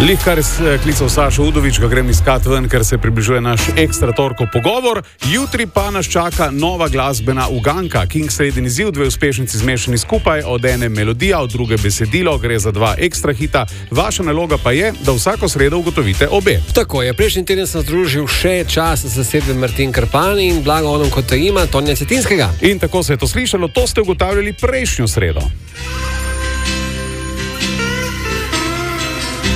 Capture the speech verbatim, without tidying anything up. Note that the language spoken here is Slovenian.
Lihkar je klical Sašo Udovič, ga grem iskat ven, ker se približuje naš ekstra torkov pogovor. Jutri pa nas čaka nova glasbena uganka. King sredin izziv, dve uspešnici zmešani skupaj, od ene melodija, od druge besedilo, gre za dva ekstra hita. Vaša naloga pa je, da vsako sredo ugotovite obe. Tako je, prejšnji teden sem združil še čas za sebe Martin Krpan in blago onom, kot ima Tonja Cetinskega. In tako se je to slišalo, to ste ugotavljali prejšnjo sredo.